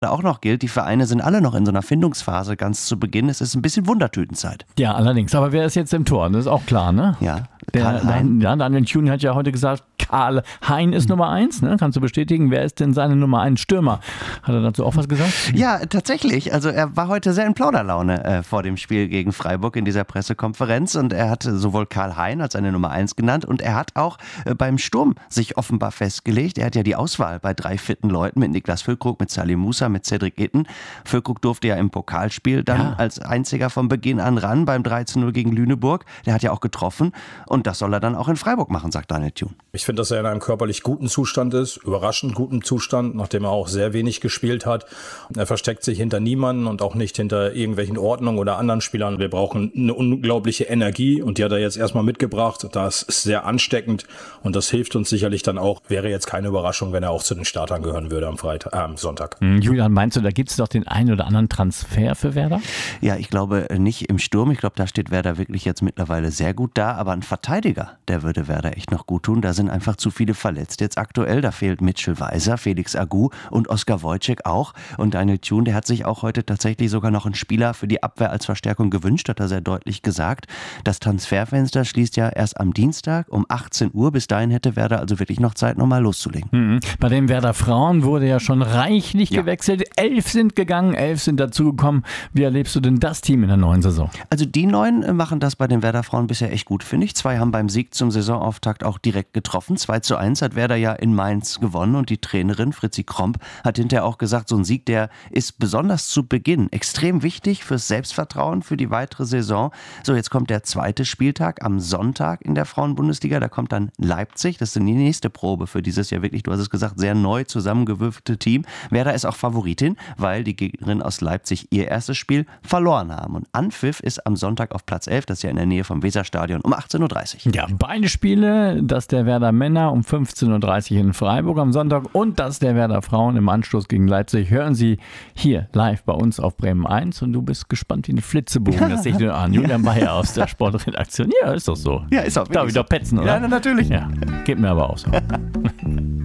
auch noch gilt, die Vereine sind alle noch in so einer Findungsphase ganz zu Beginn. Es ist ein bisschen Wundertütenzeit. Ja, allerdings. Aber wer ist jetzt im Tor? Das ist auch klar, ne? Ja, Karl Hein. Daniel Thune hat ja heute gesagt, Karl Hein ist Nummer 1, ne? Kannst du bestätigen? Wer ist denn seine Nummer 1 Stürmer? Hat er dazu auch was gesagt? Ja, tatsächlich. Also er war heute sehr in Plauderlaune vor dem Spiel gegen Freiburg in dieser Pressekonferenz und er hat sowohl Karl Hein als seine Nummer 1 genannt und er hat auch beim Sturm sich offenbar festgelegt. Er hat ja die Auswahl bei 3 fitten Leuten mit Niklas Füllkrug, mit Salim Musa, mit Cedric Itten. Füllkrug durfte ja im Pokalspiel dann als einziger von Beginn an ran beim 3:0 gegen Lüneburg. Der hat ja auch getroffen und das soll er dann auch in Freiburg machen, sagt Daniel Thune. Ich finde, dass er in einem körperlich guten Zustand ist, überraschend guten Zustand, nachdem er auch sehr wenig gespielt hat. Er versteckt sich hinter niemanden und auch nicht hinter irgendwelchen Ordnungen oder anderen Spielern. Wir brauchen eine unglaubliche Energie und die hat er jetzt erstmal mitgebracht. Das ist sehr ansteckend und das hilft uns sicherlich dann auch. Wäre jetzt keine Überraschung, wenn er auch zu den Startern gehören würde am Sonntag. Julian, meinst du, da gibt es doch den einen oder anderen Transfer für Werder? Ja, ich glaube nicht im Sturm. Ich glaube, da steht Werder wirklich jetzt mittlerweile sehr gut da. Aber ein Verteidiger, der würde Werder echt noch gut tun. Da sind einfach zu viele verletzt jetzt aktuell. Da fehlt Mitchell Weiser, Felix Agu und Oskar Wojcik auch. Und Daniel Thune, der hat sich auch heute tatsächlich sogar noch einen Spieler für die Abwehr als Verstärkung gewünscht, hat er sehr deutlich gesagt. Das Transferfenster schließt ja erst am Dienstag um 18 Uhr. Bis dahin hätte Werder also wirklich noch Zeit, nochmal loszulegen. Bei den Werder Frauen wurde ja schon reichlich gewechselt. 11 sind gegangen, 11 sind dazugekommen. Wie erlebst du denn das Team in der neuen Saison? Also die 9 machen das bei den Werder Frauen bisher echt gut, finde ich. 2 haben beim Sieg zum Saisonauftakt auch direkt getroffen. 2:1 hat Werder ja in Mainz gewonnen und die Trainerin Fritzi Kromp hat hinterher auch gesagt, so ein Sieg, der ist besonders zu Beginn extrem wichtig fürs Selbstvertrauen, für die weitere Saison. So, jetzt kommt der 2. Spieltag am Sonntag in der Frauenbundesliga. Da kommt dann Leipzig. Das ist die nächste Probe für dieses ja wirklich, du hast es gesagt, sehr neu zusammengewürfelte Team. Werder ist auch Favoritin, weil die Gegnerin aus Leipzig ihr erstes Spiel verloren haben. Und Anpfiff ist am Sonntag auf Platz 11, das ist ja in der Nähe vom Weserstadion, um 18:30 Uhr. Ja, beide Spiele, das der Werder Männer um 15:30 Uhr in Freiburg am Sonntag und das der Werder Frauen im Anschluss gegen Leipzig, hören Sie hier live bei uns auf Bremen 1 und du bist gespannt wie ein Flitzebogen. Das sehe ich nur an. Julian Bayer aus der Sportredaktion. Ja, ist doch so. Ja, ist auch. Darf ich doch petzen, oder? Ja, natürlich. Ja, geht mir aber auch so.